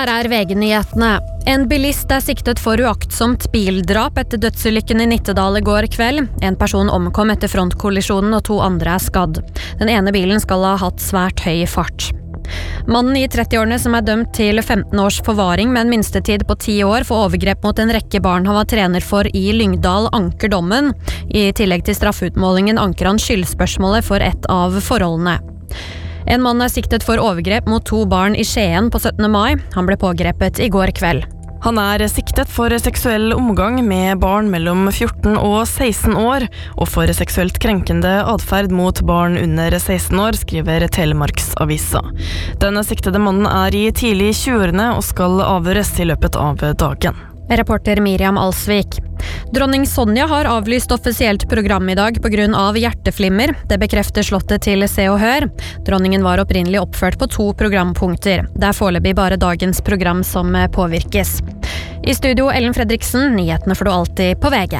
Her VG-nyhetene. En bilist siktet for uaktsomt bildrap etter dødsulykken i Nittedal I går kveld. En person omkom etter frontkollisjonen og 2 andre skadd. Den ene bilen skal ha hatt svært høy fart. Mannen I 30-årene som dømt til 15 års forvaring med en minstetid på 10 år for overgrep mot en rekke barn han var trener for I Lyngdal anker dommen. I tillegg til straffutmålingen anker han skyldspørsmålet for et av forholdene. En mann siktet for overgrep mot 2 barn I Skien på 17. mai. Han ble pågrepet I går kveld. Han siktet for seksuell omgang med barn mellom 14 og 16 år, og for seksuelt krenkende adferd mot barn under 16 år, skriver Telemarksavisa. Denne siktede mannen I tidlig 20-årene og skal avhøres I løpet av dagen. Reporter Miriam Alsvik. Dronning Sonja har avlyst offisielt program I dag på grunn av hjerteflimmer. Det bekrefter slottet til Se og Hør. Dronningen var opprinnelig oppført på 2 programpunkter. Det foreløpig bare dagens program som påvirkes. I studio Ellen Fredriksen, nyhetene får du alltid på VG.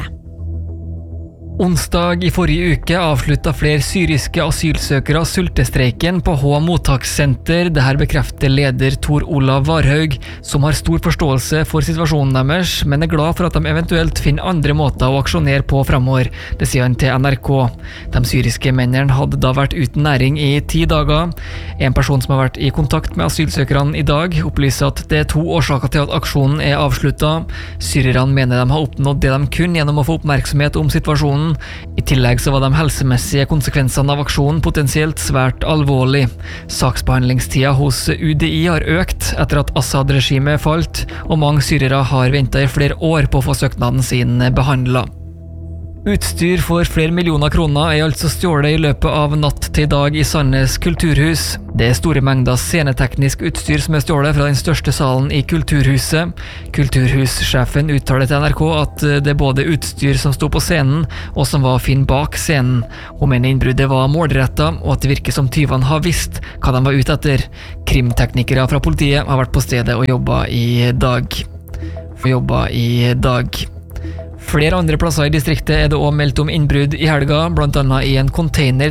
Onsdag I forrige uke avsluttet flere syriske asylsøkere sultestreiken på H mottakssenter. Dette bekrefter leder Tor Olav Varhaug, som har stor forståelse for situasjonen deres, men glad for at de eventuelt finner andre måter å aksjonere på fremover. Det sier han til NRK. De syriske mennene hadde da vært uten næring I 10 dager. En person som har vært I kontakt med asylsøkerne I dag, opplyser at det 2 årsaker til at aksjonen avsluttet. Syrerne mener de har oppnådd det de kunne gjennom å få oppmerksomhet om situasjonen. I tillegg så var de helsemessige konsekvensene av aksjonen potensielt svært alvorlig. Saksbehandlingstida hos UDI har økt etter at Assad-regimet falt, og mange syrere har ventet I flere år på å få søknaden sin behandlet. Utstyr for flere millioner kroner altså stjålet I løpet av natt til dag I Sandnes kulturhus. Det store mengder sceneteknisk utstyr som stjålet fra den største salen I kulturhuset. Kulturhussjefen uttaler til NRK at det både utstyr som sto på scenen og som var å finne bak scenen. Hun mener innbruddet var målrettet og at det virker som tyvene har visst hva de var ute etter. Krimteknikere fra politiet har vært på stedet og jobbet I dag. Flere andre plasser I distriktet det også meldt om innbrudd I helga, blant annet I en container